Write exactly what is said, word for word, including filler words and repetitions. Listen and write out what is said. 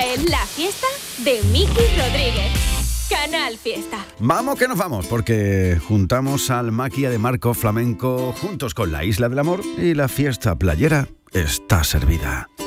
en la fiesta de Miki Rodríguez. Canal Fiesta. Vamos que nos vamos, porque juntamos al Maquia de Marco Flamenco juntos con la Isla del Amor y la fiesta playera está servida.